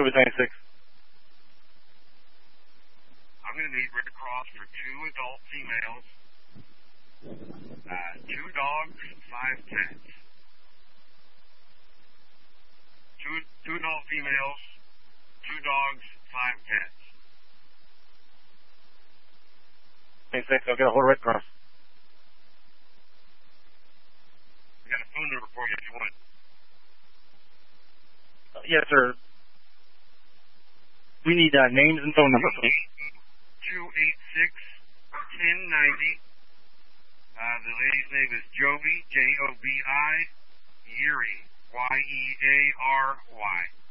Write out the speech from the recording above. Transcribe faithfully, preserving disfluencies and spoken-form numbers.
Cobra ninety-six. I'm going to need Red Cross for two adult females, uh, two dogs, five cats. Two, two adult females, two dogs, five cats. ninety-six, I'll get a hold of Red Cross. I got a phone number for you if you want it. Uh, yes, sir. We need uh, names and phone numbers, please. two eight six, one oh nine oh. Uh, the lady's name is Joby, J O B I, Yuri, Y E A R Y.